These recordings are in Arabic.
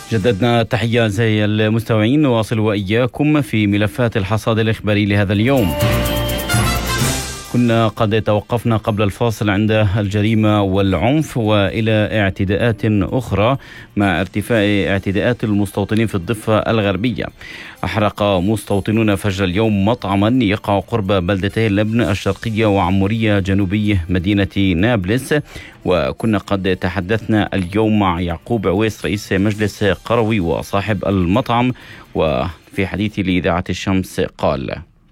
جددنا تحية أعزائي المستمعين، نواصل وإياكم في ملفات الحصاد الإخباري لهذا اليوم. كنا قد توقفنا قبل الفاصل عند الجريمة والعنف وإلى اعتداءات أخرى مع ارتفاع اعتداءات المستوطنين في الضفة الغربية. أحرق مستوطنون فجر اليوم مطعما يقع قرب بلدتي اللبن الشرقية وعمورية جنوبي مدينة نابلس. وكنا قد تحدثنا اليوم مع يعقوب عويس رئيس مجلس قروي وصاحب المطعم، وفي حديث لإذاعة الشمس قال: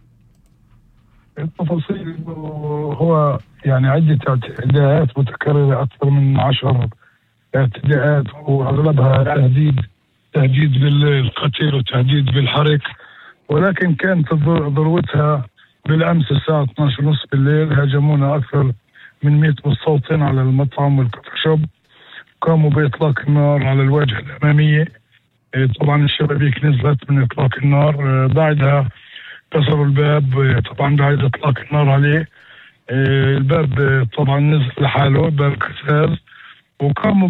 التفاصيل هو يعني عدة اعتداءات متكررة، أكثر من 10 اعتداءات، وأغلبها تهديد بالقتل وتهديد بالحرق، ولكن كانت ذروتها بالأمس الساعة 12:30 بالليل. هاجمونا أكثر من 100 مستوطن على المطعم والكوفي شوب، قاموا بإطلاق النار على الواجهة الأمامية. طبعا الشبابيك نزلت من إطلاق النار، بعدها كسروا الباب طبعا بعد إطلاق النار عليه. الباب طبعا نزل لحاله، باب كساز، وقاموا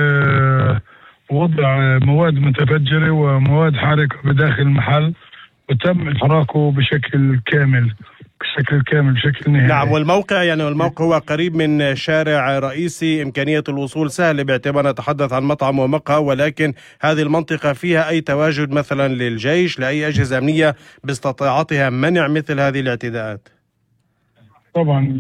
بوضع مواد متفجرة ومواد حارقة بداخل المحل، وتم إحراقه بشكل كامل بشكل نهائي. نعم، والموقع هو قريب من شارع رئيسي، إمكانية الوصول سهل باعتبار نتحدث عن مطعم ومقهى، ولكن هذه المنطقة فيها أي تواجد مثلا للجيش، لأي أجهزة أمنية باستطاعتها منع مثل هذه الاعتداءات؟ طبعا